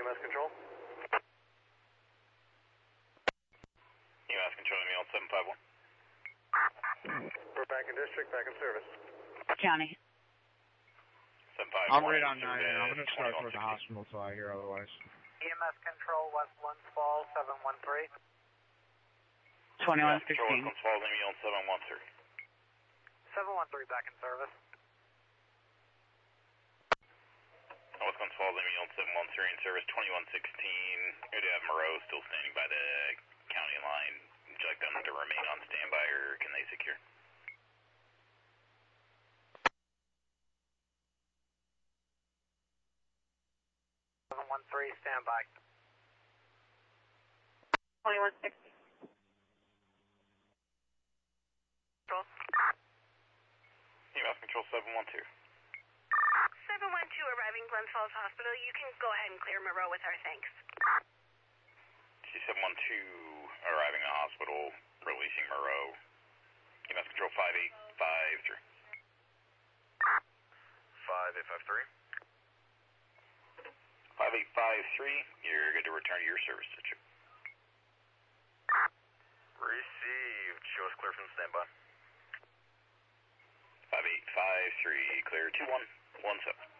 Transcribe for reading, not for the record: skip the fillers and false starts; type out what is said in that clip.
EMS control. EMS control, Emil 751. We're back in district, back in service. County. 751. I'm right on 9, and I'm going to start toward the hospital until I hear otherwise. EMS control, West Lund Falls, 713. 2116. Control, West Lund Falls, Emil 713. 713 back in service. West Lund Falls, Emil 713 in service, 2116. We do have Moreau still standing by the county line. Would you like them to remain on standby, or can they secure? Standby. 2160. Control. EMS control 712. 712 arriving Glen Falls Hospital. You can go ahead and clear Moreau with our thanks. C712 arriving at the hospital, releasing Moreau. EMS control 5853. 5853. 5853, you're good to return to your service station. Received. Show us clear from standby. 5853, clear 2117.